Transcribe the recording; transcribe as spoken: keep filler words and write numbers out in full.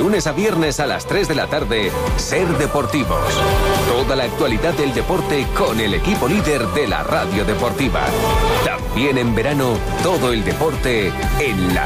lunes a viernes a las tres de la tarde, Ser Deportivos. Toda la actualidad del deporte con el equipo líder de la radio deportiva. También en verano, todo el deporte en la